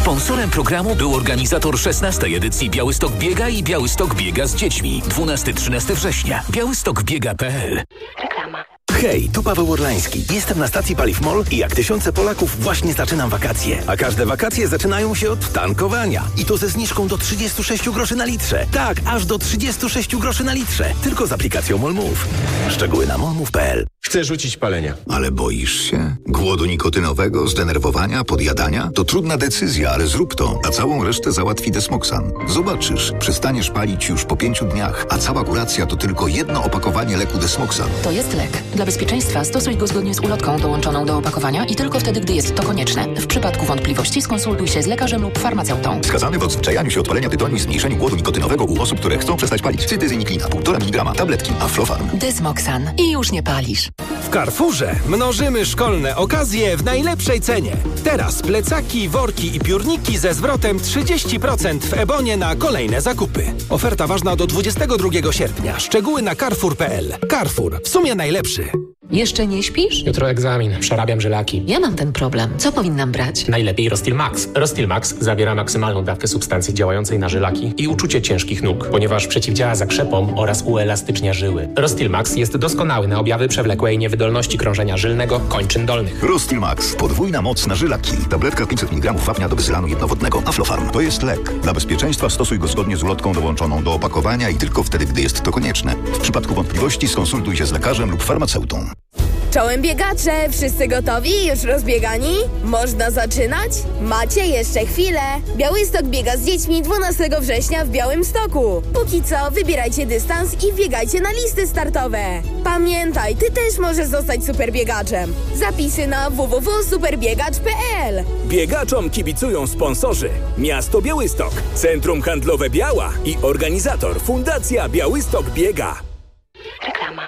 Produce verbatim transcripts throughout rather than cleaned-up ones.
Sponsorem programu był organizator szesnastej edycji Białystok Biega i Białystok Biega z dziećmi. dwunastego do trzynastego września. białystok biega kropka p l. Reklama. Hej, tu Paweł Orlański. Jestem na stacji Paliw MOL i jak tysiące Polaków właśnie zaczynam wakacje. A każde wakacje zaczynają się od tankowania. I to ze zniżką do trzydzieści sześć groszy na litrze. Tak, aż do trzydzieści sześć groszy na litrze. Tylko z aplikacją MOLMove. Szczegóły na molmove kropka p l. Chcę rzucić palenia. Ale boisz się? Głodu nikotynowego, zdenerwowania, podjadania? To trudna decyzja, ale zrób to, a całą resztę załatwi Desmoxan. Zobaczysz, przestaniesz palić już po pięciu dniach, a cała kuracja to tylko jedno opakowanie leku Desmoxan. To jest lek. Dla bezpieczeństwa stosuj go zgodnie z ulotką dołączoną do opakowania i tylko wtedy, gdy jest to konieczne. W przypadku wątpliwości skonsultuj się z lekarzem lub farmaceutą. Wskazany w odzwyczajaniu się od palenia tytoniu i zmniejszeniu głodu nikotynowego u osób, które chcą przestać palić. Cytyzyniklina, półtora miligrama, tabletki, Aflofarm. Desmoxan. I już nie palisz. W Carrefourze mnożymy szkolne okazje w najlepszej cenie. Teraz plecaki, worki i piórniki ze zwrotem trzydzieści procent w Ebonie na kolejne zakupy. Oferta ważna do dwudziestego drugiego sierpnia. Szczegóły na carrefour kropka p l. Carrefour. W sumie najlepszy. Jeszcze nie śpisz? Jutro egzamin. Przerabiam żylaki. Ja mam ten problem. Co powinnam brać? Najlepiej Rostil Max. Rostil Max zawiera maksymalną dawkę substancji działającej na żylaki i uczucie ciężkich nóg, ponieważ przeciwdziała zakrzepom oraz uelastycznia żyły. Rostil Max jest doskonały na objawy przewlekłej niewydolności krążenia żylnego kończyn dolnych. Rostil Max. Podwójna moc na żylaki. Tabletka pięćset miligramów wapnia do wysylanu jednowodnego. Aflofarm. To jest lek. Dla bezpieczeństwa stosuj go zgodnie z ulotką dołączoną do opakowania i tylko wtedy, gdy jest to konieczne. W przypadku wątpliwości skonsultuj się z lekarzem lub farmaceutą. Czołem biegacze, wszyscy gotowi? Już rozbiegani? Można zaczynać? Macie jeszcze chwilę. Białystok biega z dziećmi dwunastego września w Białymstoku. Póki co wybierajcie dystans i wbiegajcie na listy startowe. Pamiętaj, ty też możesz zostać superbiegaczem. Zapisy na w w w kropka superbiegacz kropka p l. Biegaczom kibicują sponsorzy: Miasto Białystok, Centrum Handlowe Biała i organizator Fundacja Białystok Biega. Reklama.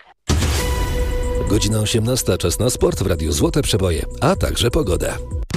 Godzina osiemnasta, czas na sport w Radiu Złote Przeboje, a także pogoda.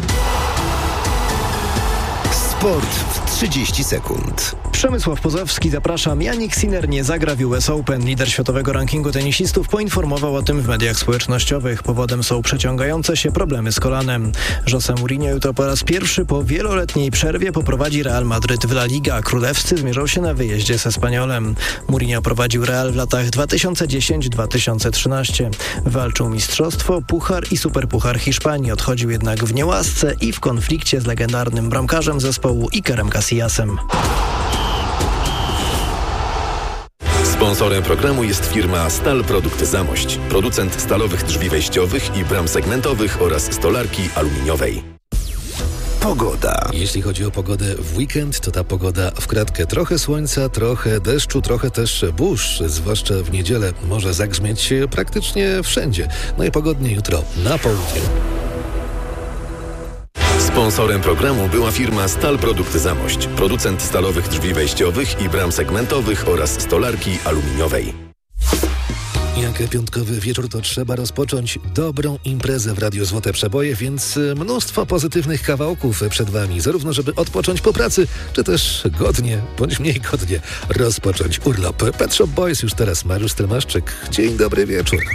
Sport w trzydzieści sekund. Przemysław Pozowski, zapraszam. Jannik Sinner nie zagra w U S Open. Lider światowego rankingu tenisistów poinformował o tym w mediach społecznościowych. Powodem są przeciągające się problemy z kolanem. José Mourinho jutro po raz pierwszy po wieloletniej przerwie poprowadzi Real Madryt w La Liga, a królewscy zmierzą się na wyjeździe z Espanyolem. Mourinho prowadził Real w latach dwa tysiące dziesiąty do dwa tysiące trzynastego. Walczył mistrzostwo, puchar i superpuchar Hiszpanii. Odchodził jednak w niełasce i w konflikcie z legendarnym bramkarzem zespołu Ikerem Casillasem. Sponsorem programu jest firma Stal Produkty Zamość, producent stalowych drzwi wejściowych i bram segmentowych oraz stolarki aluminiowej. Pogoda. Jeśli chodzi o pogodę w weekend, to ta pogoda w kratkę. Trochę słońca, trochę deszczu, trochę też burz, zwłaszcza w niedzielę może zagrzmieć praktycznie wszędzie. No i pogodnie jutro na południu. Sponsorem programu była firma Stal Produkty Zamość, producent stalowych drzwi wejściowych i bram segmentowych oraz stolarki aluminiowej. Jak piątkowy wieczór, to trzeba rozpocząć dobrą imprezę w Radiu Złote Przeboje, więc mnóstwo pozytywnych kawałków przed Wami, zarówno żeby odpocząć po pracy, czy też godnie, bądź mniej godnie rozpocząć urlop. Pet Shop Boys już teraz, Mariusz Stelmaszczyk. Dzień dobry wieczór.